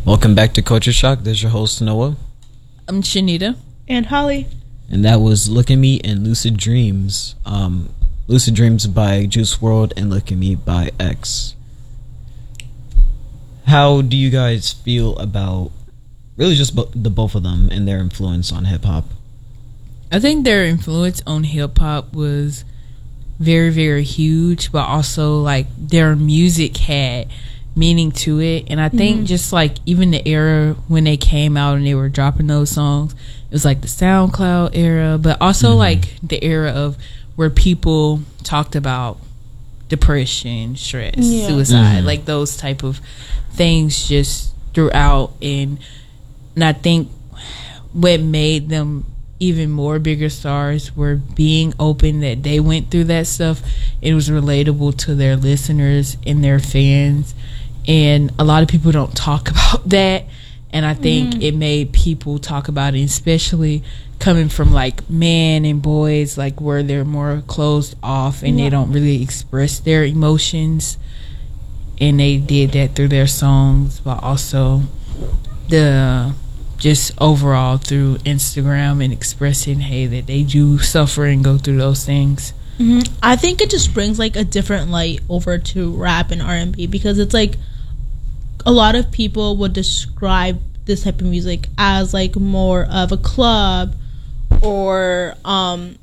Welcome back to Culture Shock. This is your host, Noah. I'm Shanita. And Holly. And that was Look at Me and Lucid Dreams. Lucid Dreams by Juice WRLD and Look at Me by X. How do you guys feel about really just the both of them and their influence on hip-hop? I think their influence on hip-hop was very, very huge, but also like their music had meaning to it. And I think just like even the era when they came out and they were dropping those songs, it was like the SoundCloud era, but also like the era of where people talked about depression, stress, suicide, like those type of things just throughout. And I think what made them even more bigger stars were being open that they went through that stuff. It was relatable to their listeners and their fans, and a lot of people don't talk about that, and I think it made people talk about it, especially coming from like men and boys, like where they're more closed off and they don't really express their emotions, and they did that through their songs, but also the just overall through Instagram and expressing, hey, that they do suffer and go through those things. I think it just brings like a different light over to rap and R&B, because it's like a lot of people would describe this type of music as like more of a club or trying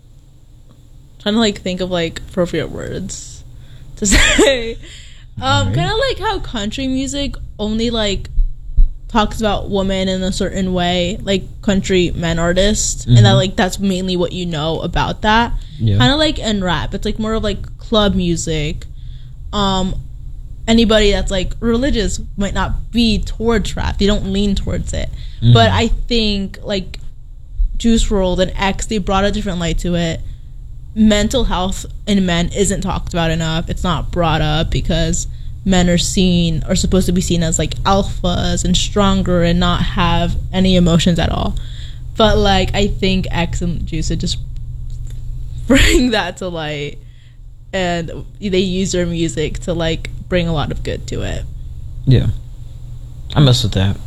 to like think of like appropriate words to say. Kind of like how country music only like talks about women in a certain way, like country men artists, and that like that's mainly what you know about that. Kind of like in rap, it's like more of like club music. Anybody that's like religious might not be towards rap, they don't lean towards it. But I think like Juice WRLD and X, they brought a different light to it. Mental health in men isn't talked about enough. It's not brought up because men are supposed to be seen as like alphas and stronger and not have any emotions at all. But like I think X and Juice would just bring that to light, and they use their music to like bring a lot of good to it. Yeah, I mess with that.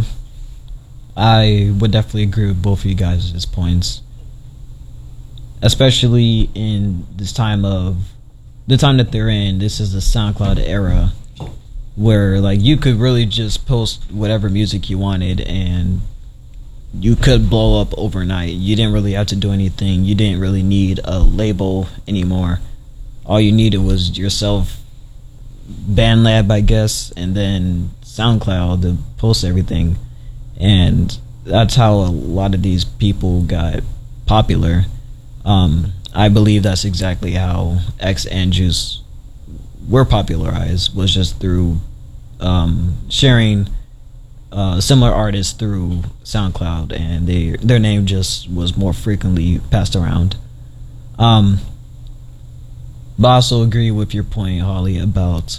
I would definitely agree with both of you guys' points, especially in this time of the time that they're in. This is the SoundCloud era where like you could really just post whatever music you wanted and you could blow up overnight. You didn't really have to do anything. You didn't really need a label anymore. All you needed was yourself, BandLab, I guess, and then SoundCloud to post everything. And that's how a lot of these people got popular. I believe that's exactly how X and Juice were popularized, was just through sharing similar artists through SoundCloud, and their name just was more frequently passed around. But I also agree with your point, Holly, about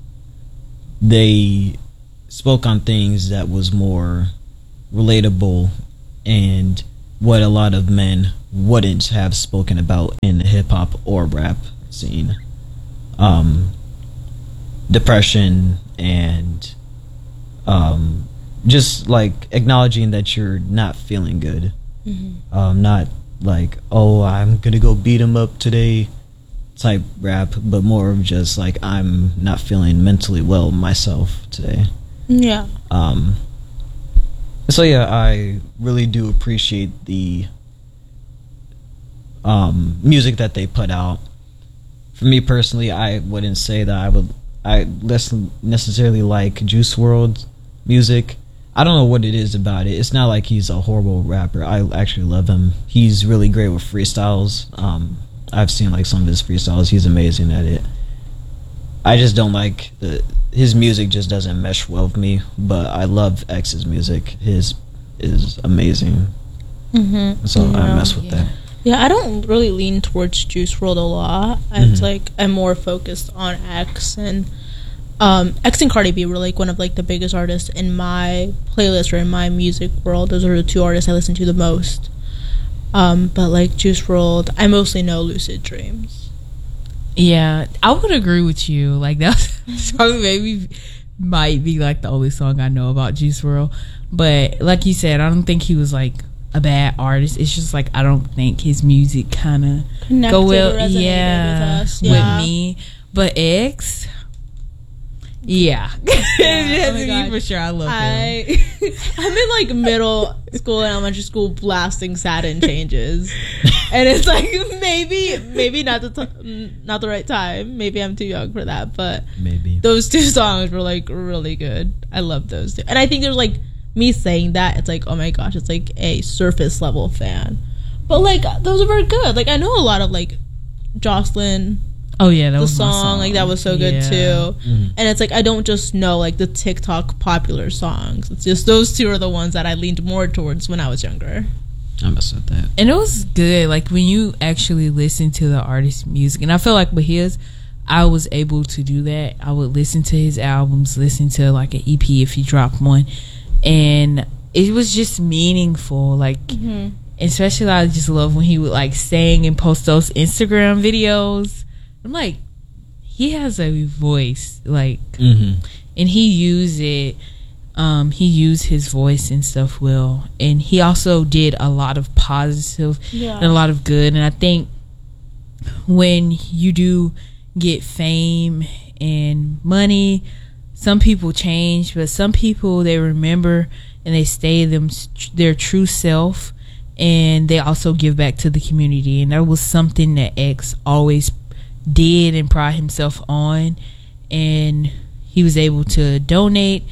they spoke on things that was more relatable and what a lot of men wouldn't have spoken about in the hip-hop or rap scene. Depression and just like acknowledging that you're not feeling good. Not like, oh, I'm gonna go beat him up today type rap, but more of just like, I'm not feeling mentally well myself today. So yeah, I really do appreciate the music that they put out. For me personally, I wouldn't say that I necessarily like Juice WRLD's music. I don't know what it is about it. It's not like he's a horrible rapper. I actually love him. He's really great with freestyles. I've seen like some of his freestyles. He's amazing at it. I just don't like his music just doesn't mesh well with me, but I love X's music. His is amazing. So I mess with that. Yeah, I don't really lean towards Juice WRLD a lot. It's like I'm more focused on X, and X and Cardi B were like one of like the biggest artists in my playlist or in my music world. Those are the two artists I listen to the most. But like Juice WRLD, I mostly know Lucid Dreams. Yeah, I would agree with you. Like that's probably maybe might be like the only song I know about Juice WRLD. But like you said, I don't think he was like a bad artist. It's just like I don't think his music kind of go well, with me. But X, yeah, oh for sure. I love him. I'm in like middle school and elementary school blasting Saturn Changes, and it's like maybe not the right time. Maybe I'm too young for that, but maybe those two songs were like really good. I love those two, and I think there's like me saying that it's like, oh my gosh, it's like a surface level fan, but like those are very good. Like I know a lot of like Jocelyn. Oh yeah, that the was song like that was so good too. Mm-hmm. And it's like I don't just know like the TikTok popular songs. It's just those two are the ones that I leaned more towards when I was younger. I mess with that. And it was good, like when you actually listen to the artist's music. And I feel like with his, I was able to do that. I would listen to his albums, listen to like an EP if he dropped one, and it was just meaningful. Like especially I just love when he would like sing and post those Instagram videos. I'm like, he has a voice, like, and he used it. He used his voice and stuff well, and he also did a lot of positive and a lot of good. And I think when you do get fame and money, some people change, but some people they remember and they stay their true self, and they also give back to the community. And that was something that X always did and pride himself on, and he was able to donate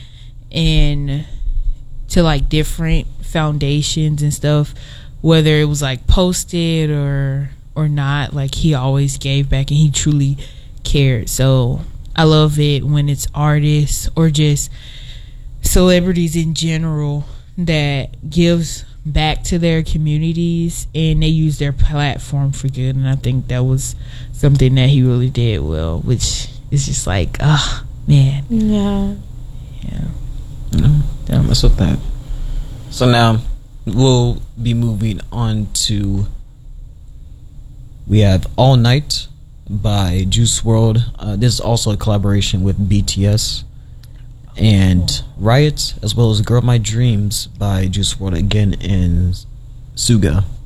and to like different foundations and stuff, whether it was like posted or not. Like he always gave back and he truly cared. So I love it when it's artists or just celebrities in general that gives back to their communities and they use their platform for good. And I think that was something that he really did well, which is just like, oh man, yeah. I mess with that. So now we'll be moving on to, we have All Night by Juice WRLD. This is also a collaboration with BTS and Riot, as well as Girl My Dreams by Juice WRLD again in Suga.